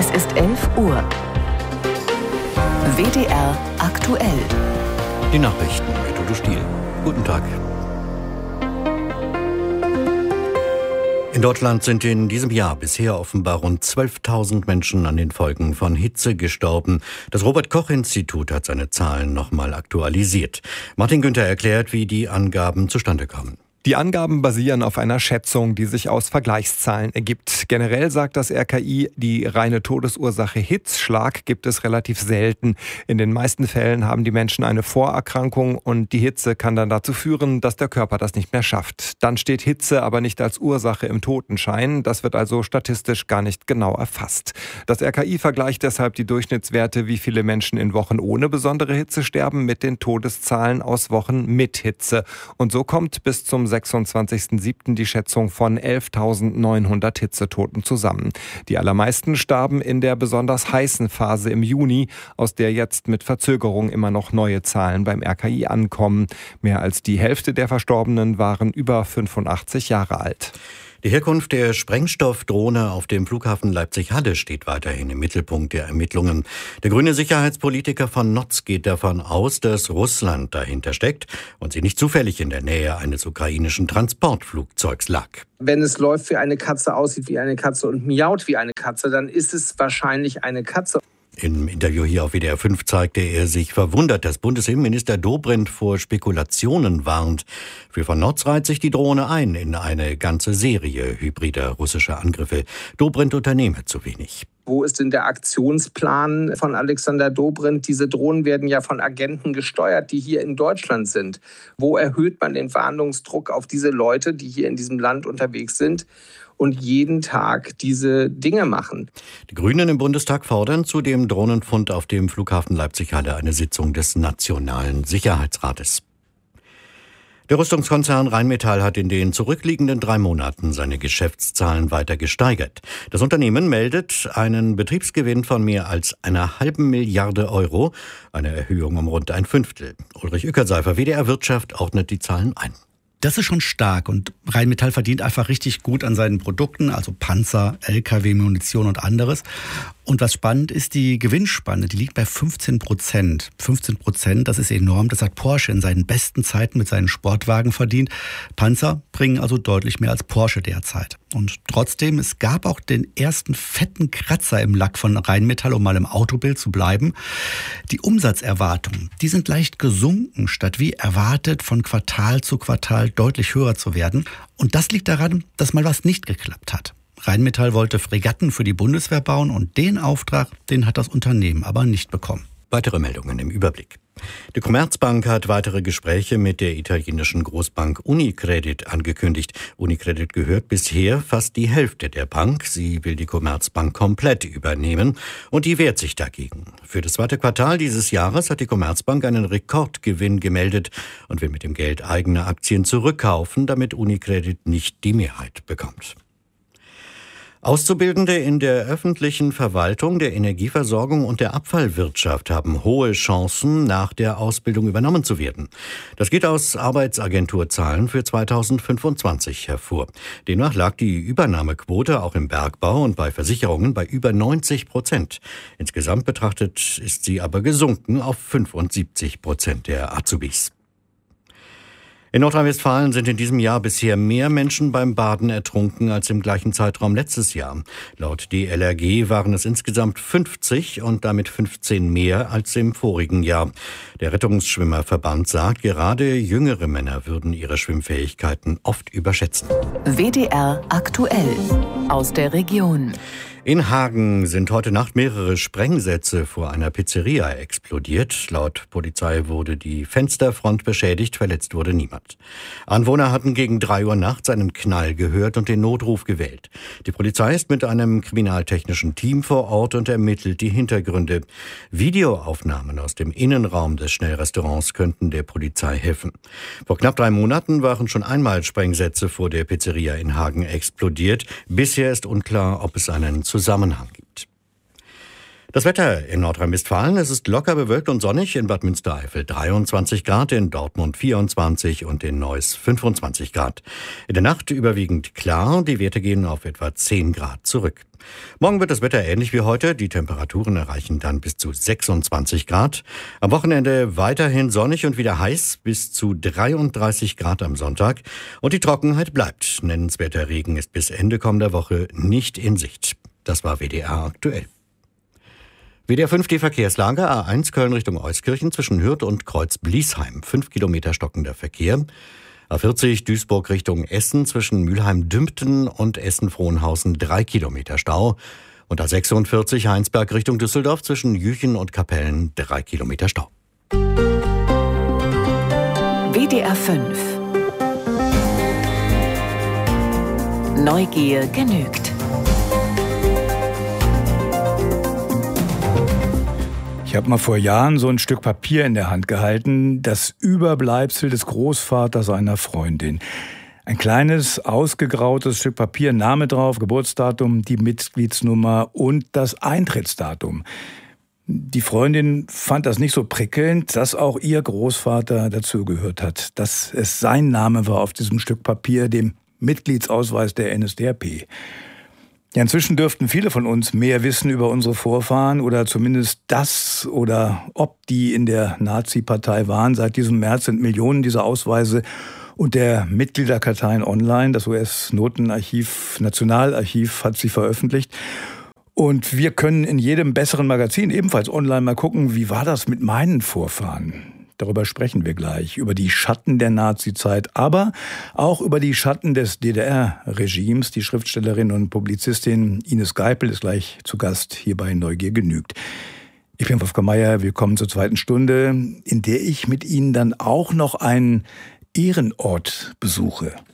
Es ist 11 Uhr. WDR aktuell. Die Nachrichten mit Udo Stiel. Guten Tag. In Deutschland sind in diesem Jahr bisher offenbar rund 12.000 Menschen an den Folgen von Hitze gestorben. Das Robert-Koch-Institut hat seine Zahlen nochmal aktualisiert. Martin Günther erklärt, wie die Angaben zustande kamen. Die Angaben basieren auf einer Schätzung, die sich aus Vergleichszahlen ergibt. Generell sagt das RKI, die reine Todesursache Hitzschlag gibt es relativ selten. In den meisten Fällen haben die Menschen eine Vorerkrankung und die Hitze kann dann dazu führen, dass der Körper das nicht mehr schafft. Dann steht Hitze aber nicht als Ursache im Totenschein. Das wird also statistisch gar nicht genau erfasst. Das RKI vergleicht deshalb die Durchschnittswerte, wie viele Menschen in Wochen ohne besondere Hitze sterben, mit den Todeszahlen aus Wochen mit Hitze. Und so kommt bis zum 26.07. die Schätzung von 11.900 Hitzetoten zusammen. Die allermeisten starben in der besonders heißen Phase im Juni, aus der jetzt mit Verzögerung immer noch neue Zahlen beim RKI ankommen. Mehr als die Hälfte der Verstorbenen waren über 85 Jahre alt. Die Herkunft der Sprengstoffdrohne auf dem Flughafen Leipzig-Halle steht weiterhin im Mittelpunkt der Ermittlungen. Der grüne Sicherheitspolitiker von Notz geht davon aus, dass Russland dahinter steckt und sie nicht zufällig in der Nähe eines ukrainischen Transportflugzeugs lag. Wenn es läuft wie eine Katze, aussieht wie eine Katze und miaut wie eine Katze, dann ist es wahrscheinlich eine Katze. Im Interview hier auf WDR 5 zeigte er sich verwundert, dass Bundesinnenminister Dobrindt vor Spekulationen warnt. Für von Notz reiht sich die Drohne ein in eine ganze Serie hybrider russischer Angriffe. Dobrindt unternehme zu wenig. Wo ist denn der Aktionsplan von Alexander Dobrindt? Diese Drohnen werden ja von Agenten gesteuert, die hier in Deutschland sind. Wo erhöht man den Verhandlungsdruck auf diese Leute, die hier in diesem Land unterwegs sind und jeden Tag diese Dinge machen? Die Grünen im Bundestag fordern zu dem Drohnenfund auf dem Flughafen Leipzig-Halle eine Sitzung des Nationalen Sicherheitsrates. Der Rüstungskonzern Rheinmetall hat in den zurückliegenden 3 Monaten seine Geschäftszahlen weiter gesteigert. Das Unternehmen meldet einen Betriebsgewinn von mehr als 1,5 Milliarde Euro, eine Erhöhung um rund ein Fünftel. Ulrich Ueckerseifer, WDR Wirtschaft, ordnet die Zahlen ein. Das ist schon stark und Rheinmetall verdient einfach richtig gut an seinen Produkten, also Panzer, LKW, Munition und anderes. Und was spannend ist, die Gewinnspanne, die liegt bei 15%. 15%, das ist enorm. Das hat Porsche in seinen besten Zeiten mit seinen Sportwagen verdient. Panzer bringen also deutlich mehr als Porsche derzeit. Und trotzdem, es gab auch den ersten fetten Kratzer im Lack von Rheinmetall, um mal im Autobild zu bleiben. Die Umsatzerwartungen, die sind leicht gesunken, statt wie erwartet von Quartal zu Quartal deutlich höher zu werden. Und das liegt daran, dass mal was nicht geklappt hat. Rheinmetall wollte Fregatten für die Bundeswehr bauen und den Auftrag, den hat das Unternehmen aber nicht bekommen. Weitere Meldungen im Überblick. Die Commerzbank hat weitere Gespräche mit der italienischen Großbank Unicredit angekündigt. Unicredit gehört bisher fast die Hälfte der Bank. Sie will die Commerzbank komplett übernehmen und die wehrt sich dagegen. Für das 2. Quartal dieses Jahres hat die Commerzbank einen Rekordgewinn gemeldet und will mit dem Geld eigene Aktien zurückkaufen, damit Unicredit nicht die Mehrheit bekommt. Auszubildende in der öffentlichen Verwaltung, der Energieversorgung und der Abfallwirtschaft haben hohe Chancen, nach der Ausbildung übernommen zu werden. Das geht aus Arbeitsagenturzahlen für 2025 hervor. Demnach lag die Übernahmequote auch im Bergbau und bei Versicherungen bei über 90%. Insgesamt betrachtet ist sie aber gesunken auf 75% der Azubis. In Nordrhein-Westfalen sind in diesem Jahr bisher mehr Menschen beim Baden ertrunken als im gleichen Zeitraum letztes Jahr. Laut DLRG waren es insgesamt 50 und damit 15 mehr als im vorigen Jahr. Der Rettungsschwimmerverband sagt, gerade jüngere Männer würden ihre Schwimmfähigkeiten oft überschätzen. WDR aktuell aus der Region. In Hagen sind heute Nacht mehrere Sprengsätze vor einer Pizzeria explodiert. Laut Polizei wurde die Fensterfront beschädigt, verletzt wurde niemand. Anwohner hatten gegen 3 Uhr nachts einen Knall gehört und den Notruf gewählt. Die Polizei ist mit einem kriminaltechnischen Team vor Ort und ermittelt die Hintergründe. Videoaufnahmen aus dem Innenraum des Schnellrestaurants könnten der Polizei helfen. Vor knapp 3 Monaten waren schon einmal Sprengsätze vor der Pizzeria in Hagen explodiert. Bisher ist unklar, ob es einen Zusammenhang gibt. Das Wetter in Nordrhein-Westfalen, es ist locker bewölkt und sonnig, in Bad Münstereifel 23 Grad, in Dortmund 24 und in Neuss 25 Grad. In der Nacht überwiegend klar, die Werte gehen auf etwa 10 Grad zurück. Morgen wird das Wetter ähnlich wie heute, die Temperaturen erreichen dann bis zu 26 Grad. Am Wochenende weiterhin sonnig und wieder heiß, bis zu 33 Grad am Sonntag. Und die Trockenheit bleibt. Nennenswerter Regen ist bis Ende kommender Woche nicht in Sicht. Das war WDR aktuell. WDR 5 die Verkehrslage, A1 Köln Richtung Euskirchen zwischen Hürth und Kreuz-Bliesheim, 5 Kilometer stockender Verkehr. A40 Duisburg Richtung Essen zwischen Mülheim-Dümpten und Essen-Frohnhausen 3 Kilometer Stau. Und A46 Heinsberg Richtung Düsseldorf zwischen Jüchen und Kapellen 3 Kilometer Stau. WDR 5 Neugier genügt. Ich habe mal vor Jahren so ein Stück Papier in der Hand gehalten, das Überbleibsel des Großvaters einer Freundin. Ein kleines, ausgegrautes Stück Papier, Name drauf, Geburtsdatum, die Mitgliedsnummer und das Eintrittsdatum. Die Freundin fand das nicht so prickelnd, dass auch ihr Großvater dazugehört hat, dass es sein Name war auf diesem Stück Papier, dem Mitgliedsausweis der NSDAP. Ja, inzwischen dürften viele von uns mehr wissen über unsere Vorfahren oder zumindest das oder ob die in der Nazi-Partei waren. Seit diesem März sind Millionen dieser Ausweise und der Mitgliederkarteien online. Das US-Notenarchiv, Nationalarchiv hat sie veröffentlicht. Und wir können in jedem besseren Magazin ebenfalls online mal gucken, wie war das mit meinen Vorfahren? Darüber sprechen wir gleich, über die Schatten der Nazizeit, aber auch über die Schatten des DDR-Regimes. Die Schriftstellerin und Publizistin Ines Geipel ist gleich zu Gast hier bei Neugier genügt. Ich bin Wolfgang Meier, willkommen zur zweiten Stunde, in der ich mit Ihnen dann auch noch einen Ehrenort besuche.